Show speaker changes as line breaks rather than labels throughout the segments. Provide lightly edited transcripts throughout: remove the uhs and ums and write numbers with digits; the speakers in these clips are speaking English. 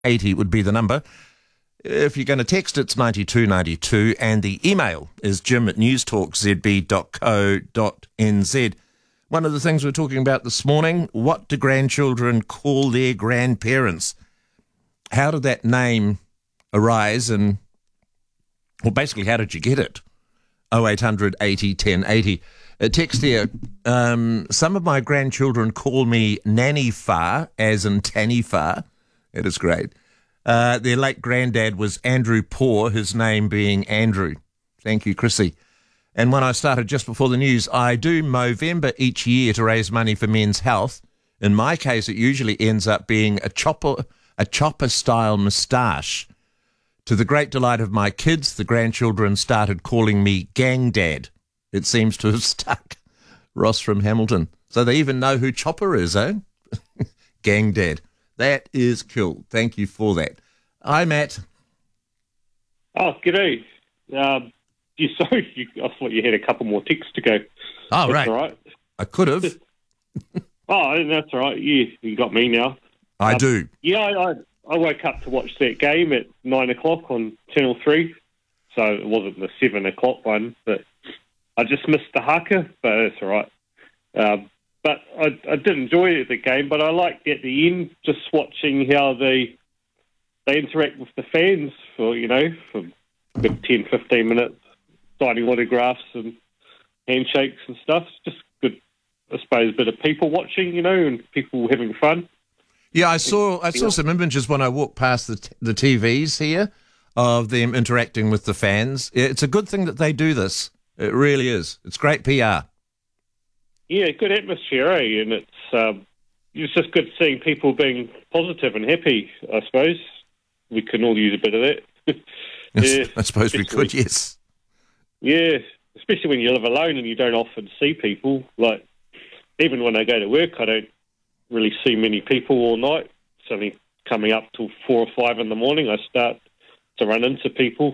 80 would be the number. If you're going to text, it's 9292, and the email is jim@newstalkzb.co.nz. One of the things we're talking about this morning, what do grandchildren call their grandparents? How did that name arise, and, well, basically, how did you get it? 0800 80 1080. A text here, some of my grandchildren call me Nanny Far, as in Tanny Far. It is great. Their late granddad was Andrew Poor, his name being Andrew. Thank you, Chrissy. And when I started just before the news, I do Movember each year to raise money for men's health. In my case, it usually ends up being a chopper-style moustache. To the great delight of my kids, the grandchildren started calling me Gang Dad. It seems to have stuck. Ross from Hamilton. So they even know who Chopper is, eh? Gang Dad. That is cool. Thank you for that. Hi, Matt.
Oh, g'day. I thought you had a couple more texts to go.
Oh,
that's
right.
All right.
I could have.
Oh, that's all right. Yeah, you got me now.
I do.
Yeah, I woke up to watch that game at 9 o'clock on Channel 3. So it wasn't the 7 o'clock one, but I just missed the haka, but that's all right. But I did enjoy the game, but I liked at the end just watching how they interact with the fans for good 10, 15 minutes, signing autographs and handshakes and stuff. It's just good, I suppose, a bit of people watching, and people having fun.
Yeah, I saw some images when I walked past the TVs here of them interacting with the fans. It's a good thing that they do this. It really is. It's great PR.
Yeah, good atmosphere, eh? And it's just good seeing people being positive and happy, I suppose. We can all use a bit of that.
Yeah, I suppose we could, yes.
Yeah, especially when you live alone and you don't often see people. Like, even when I go to work, I don't really see many people all night. It's only coming up till 4 or 5 in the morning I start to run into people.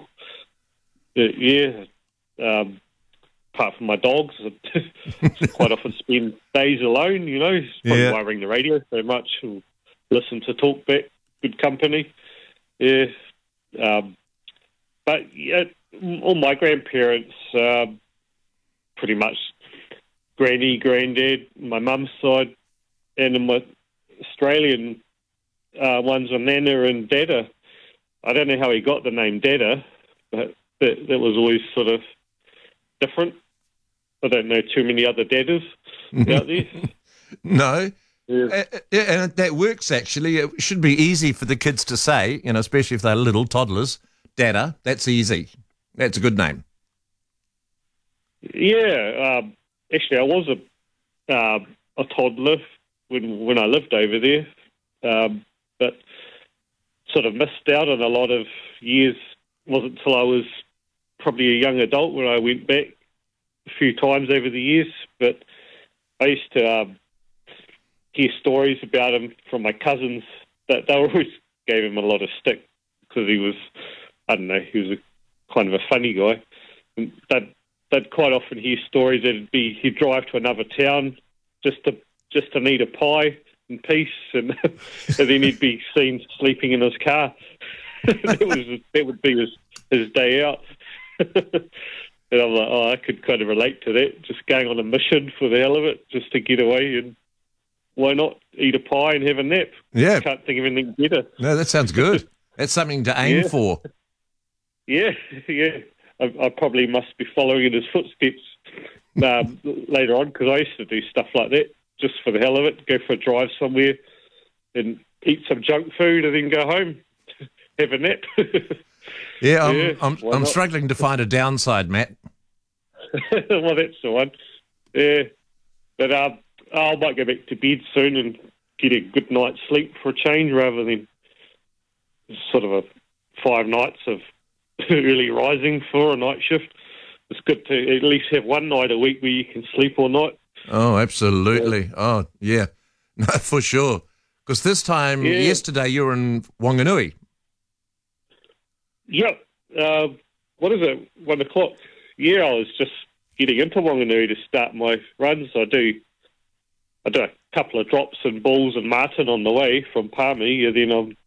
Apart from my dogs, I quite often spend days alone, It's probably why I ring the radio so much and listen to talkback, good company. Yeah. But all my grandparents, pretty much granny, granddad, my mum's side, and in my Australian ones are Nana and Dada. I don't know how he got the name Dada, but that was always sort of different. I don't know too many other Dadas out there.
No.
Yeah.
And that works, actually. It should be easy for the kids to say, especially if they're little toddlers. Dada, that's easy. That's a good name.
Yeah. Actually, I was a toddler when I lived over there, but sort of missed out on a lot of years. It wasn't until I was probably a young adult when I went back a few times over the years. But I used to hear stories about him from my cousins that they always gave him a lot of stick because he was, he was a kind of a funny guy. And they'd quite often hear stories that he'd drive to another town just to need a pie in peace, and then he'd be seen sleeping in his car. that would be his day out. And I'm like, I could kind of relate to that, just going on a mission for the hell of it, just to get away, and why not eat a pie and have a nap?
Yeah.
Can't think of anything better.
No, that sounds good. That's something to aim for.
Yeah. I probably must be following in his footsteps later on, because I used to do stuff like that, just for the hell of it, go for a drive somewhere and eat some junk food and then go home, have a nap.
Yeah, I'm struggling to find a downside, Matt.
Well, that's the one. Yeah, but I might go back to bed soon and get a good night's sleep for a change, rather than sort of 5 nights of early rising for a night shift. It's good to at least have one night a week where you can sleep all night.
Oh, absolutely. Oh, yeah. No, for sure. Because this time, yesterday, you were in Wanganui.
Yep. What is it? 1 o'clock. Yeah, I was just getting into Wanganui to start my runs. I do a couple of drops in Bulls and Martin on the way from Palmy, and then I'm